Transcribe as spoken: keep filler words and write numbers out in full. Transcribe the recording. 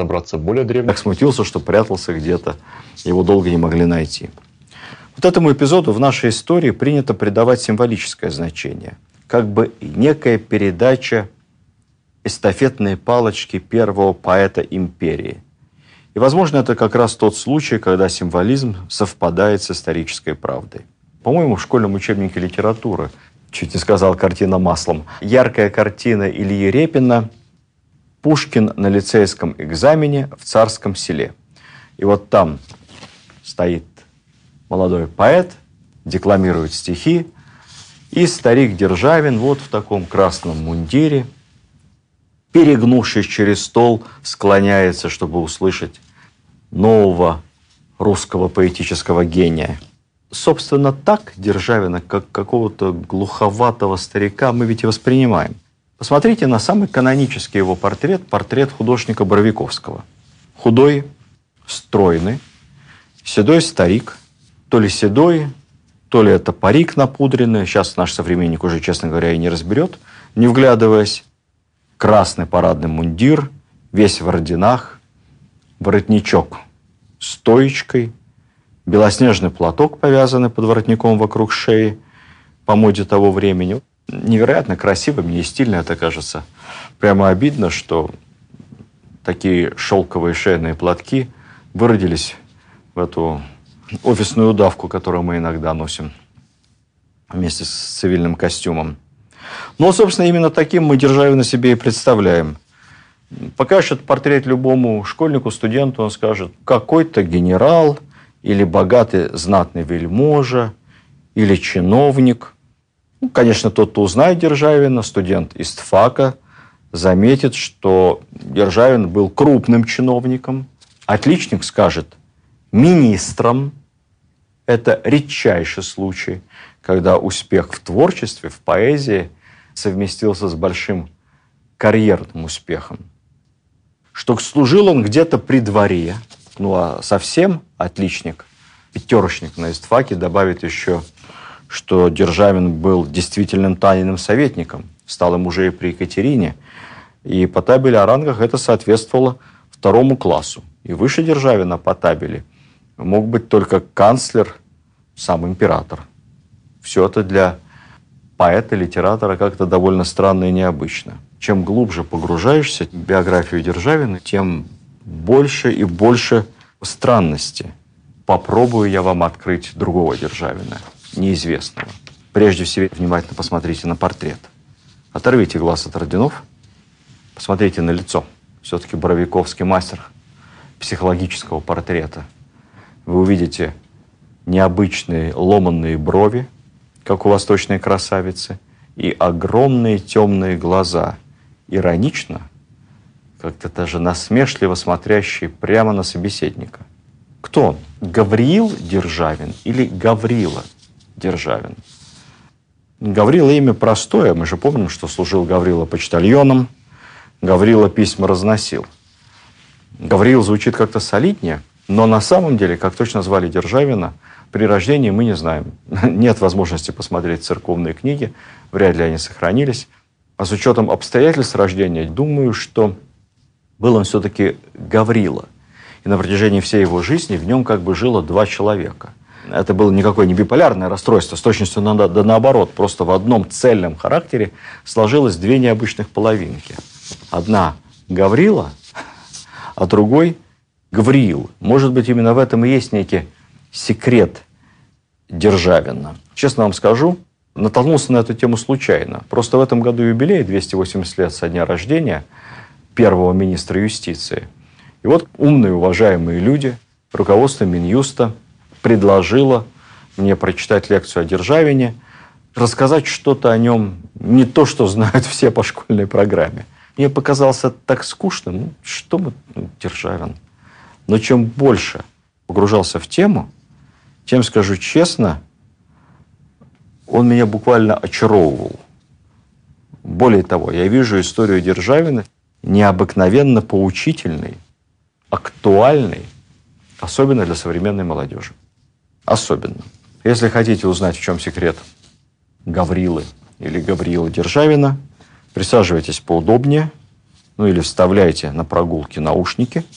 набраться более древних. Так смутился, что прятался где-то. Его долго не могли найти. Вот этому эпизоду в нашей истории принято придавать символическое значение. Как бы некая передача эстафетной палочки первого поэта империи. И, возможно, это как раз тот случай, когда символизм совпадает с исторической правдой. По-моему, в школьном учебнике литературы, чуть не сказал, картина маслом, яркая картина Ильи Репина «Пушкин на лицейском экзамене в Царском Селе». И вот там стоит молодой поэт, декламирует стихи, и старик Державин вот в таком красном мундире, перегнувшись через стол, склоняется, чтобы услышать нового русского поэтического гения. Собственно, так Державина, как какого-то глуховатого старика, мы ведь и воспринимаем. Посмотрите на самый канонический его портрет, портрет художника Боровиковского. Худой, стройный, седой старик, то ли седой, то ли это парик напудренный, сейчас наш современник уже, честно говоря, и не разберет, не вглядываясь. Красный парадный мундир, весь в орденах, воротничок с стоечкой, белоснежный платок, повязанный под воротником вокруг шеи, по моде того времени. Невероятно красиво, мне и стильно это кажется. Прямо обидно, что такие шелковые шейные платки выродились в эту офисную удавку, которую мы иногда носим вместе с цивильным костюмом. Но, собственно, именно таким мы Державина себе и представляем. Покажешь этот портрет любому школьнику, студенту, он скажет, какой-то генерал или богатый знатный вельможа, или чиновник. Ну, конечно, тот, кто узнает Державина, студент истфака, заметит, что Державин был крупным чиновником. Отличник скажет министром. Это редчайший случай, когда успех в творчестве, в поэзии совместился с большим карьерным успехом. Что служил он где-то при дворе, ну а совсем отличник, пятерочник на истфаке добавит еще, что Державин был действительным тайным советником, стал им уже и при Екатерине, и по табели о рангах это соответствовало второму классу. И выше Державина по табели мог быть только канцлер, сам император. Все это для поэта, литератора как-то довольно странно и необычно. Чем глубже погружаешься в биографию Державина, тем больше и больше странностей. Попробую я вам открыть другого Державина, неизвестного. Прежде всего, внимательно посмотрите на портрет. Оторвите глаз от орденов, посмотрите на лицо. Все-таки Боровиковский мастер психологического портрета. Вы увидите необычные ломанные брови, как у восточной красавицы, и огромные темные глаза, иронично, как-то даже насмешливо смотрящие прямо на собеседника. Кто он? Гавриил Державин или Гаврила Державин? Гаврила имя простое, мы же помним, что служил Гаврила почтальоном, Гаврила письма разносил. Гавриил звучит как-то солиднее, но на самом деле, как точно звали Державина, при рождении мы не знаем. Нет возможности посмотреть церковные книги, вряд ли они сохранились. А с учетом обстоятельств рождения, думаю, что был он все-таки Гаврила. И на протяжении всей его жизни в нем как бы жило два человека. Это было никакое не биполярное расстройство, с точностью на, да наоборот. Просто в одном цельном характере сложилось две необычных половинки. Одна Гаврила, а другой Гавриил. Может быть, именно в этом и есть некий секрет Державина. Честно вам скажу, натолкнулся на эту тему случайно. Просто в этом году юбилей, двести восемьдесят лет со дня рождения первого министра юстиции. И вот умные, уважаемые люди, руководство Минюста предложило мне прочитать лекцию о Державине, рассказать что-то о нем, не то, что знают все по школьной программе. Мне показалось это так скучным. Ну, что мы, ну, Державин. Но чем больше погружался в тему, тем, скажу честно, он меня буквально очаровывал. Более того, я вижу историю Державина необыкновенно поучительной, актуальной, особенно для современной молодежи. Особенно. Если хотите узнать, в чем секрет Гаврилы или Гавриила Державина, присаживайтесь поудобнее, ну или вставляйте на прогулки наушники,